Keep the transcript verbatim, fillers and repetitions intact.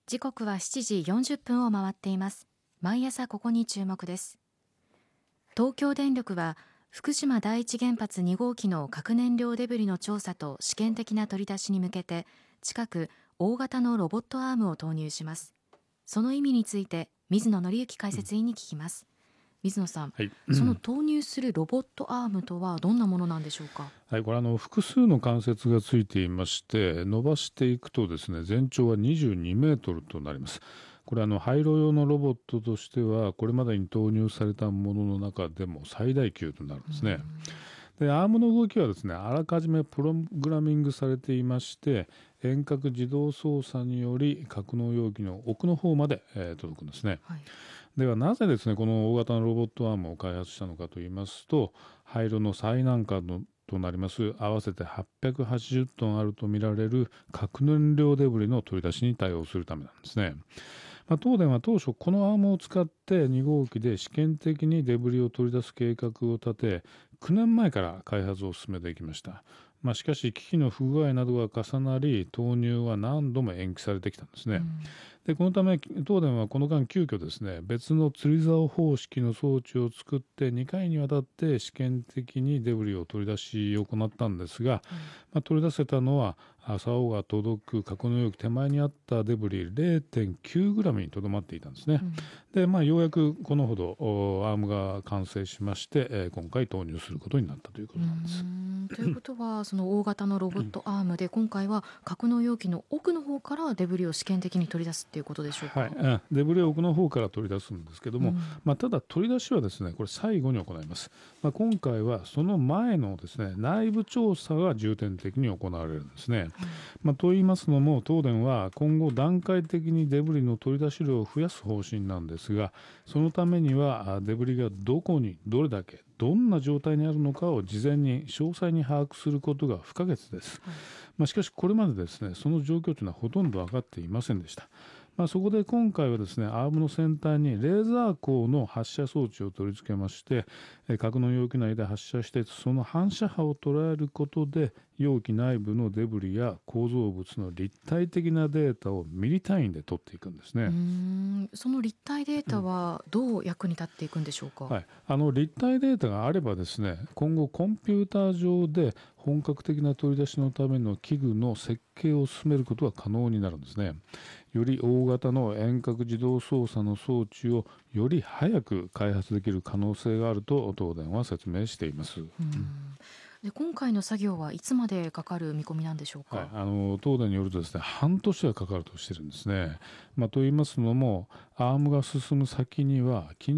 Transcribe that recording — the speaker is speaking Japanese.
時刻はしちじよんじゅっぷんを回っています。毎朝ここに注目です。東京電力は福島第一原発に号機の核燃料デブリの調査と試験的な取り出しに向けて近く大型のロボットアームを投入します。その意味について水野則之解説委員に聞きます。水野さん、はい、その投入するロボットアームとはどんなものなんでしょうか。 はい、これあの複数の関節がついていまして伸ばしていくとですね全長はにじゅうにメートルとなります。これあの廃炉用のロボットとしてはこれまでに投入されたものの中でも最大級となるんですね。でアームの動きはですねあらかじめプログラミングされていまして遠隔自動操作により格納容器の奥の方まで、えー、届くんですね。はい、ではなぜですねこの大型のロボットアームを開発したのかといいますと廃炉の最難関のとなります合わせてはっぴゃくはちじゅっトンあるとみられる核燃料デブリの取り出しに対応するためなんですね。まあ、東電は当初このアームを使ってに号機で試験的にデブリを取り出す計画を立てきゅうねんまえから開発を進めていきました。まあ、しかし機器の不具合などが重なり投入は何度も延期されてきたんですね。うんでこのため東電はこの間急遽ですね別の釣り竿方式の装置を作ってにかいにわたって試験的にデブリを取り出し行ったんですが、うんまあ、取り出せたのは竿が届く格納容器手前にあったデブリ れいてんきゅうグラム にとどまっていたんですね。うんでまあ、ようやくこのほどアームが完成しまして、えー、今回投入することになったということなんです。 うんということはその大型のロボットアームで今回は格納容器の奥の方からデブリを試験的に取り出すということでしょうか。 はい、デブリを奥の方から取り出すんですけども、うんまあ、ただ取り出しはですねこれ最後に行います。まあ、今回はその前のですね内部調査が重点的に行われるんですね。はいまあ、と言いますのも東電は今後段階的にデブリの取り出し量を増やす方針なんですがそのためにはデブリがどこにどれだけどんな状態にあるのかを事前に詳細に把握することが不可欠です。はいまあ、しかしこれまでですねその状況というのはほとんど分かっていませんでした。まあ、そこで今回はですねアームの先端にレーザー光の発射装置を取り付けまして格納容器内で発射してその反射波を捉えることで容器内部のデブリや構造物の立体的なデータをミリ単位で取っていくんですね。 うーんその立体データはどう役に立っていくんでしょうか。 うんはい、あの立体データがあればですね今後コンピューター上で本格的な取り出しのための器具の設計を進めることが可能になるんですね。より大型の遠隔自動操作の装置をより早く開発できる可能性があると東電は説明しています。うんで今回の作業はいつまでかかる見込みなんでしょうか。 はい、あの東電によるとですね半年はかかるとしているんですね。まあ、と言いますのもアームが進む先には近